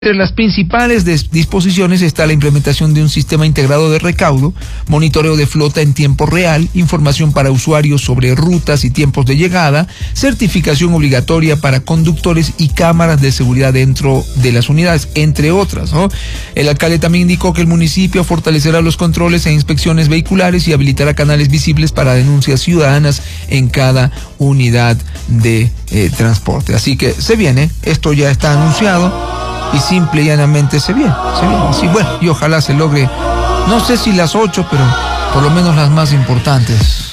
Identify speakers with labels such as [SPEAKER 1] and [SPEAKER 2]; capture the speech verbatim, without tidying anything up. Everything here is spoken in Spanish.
[SPEAKER 1] Entre las principales disposiciones está la implementación de un sistema integrado de recaudo, monitoreo de flota en tiempo real, información para usuarios sobre rutas y tiempos de llegada, certificación obligatoria para conductores y cámaras de seguridad dentro de las unidades, entre otras, ¿no? El alcalde también indicó que el municipio fortalecerá los controles e inspecciones vehiculares y habilitará canales visibles para denuncias ciudadanas en cada unidad de eh, transporte. Así que se viene, esto ya está anunciado. Y simple y llanamente se viene, se viene. Sí, bueno, y ojalá se logre, no sé si las ocho, pero por lo menos las más importantes.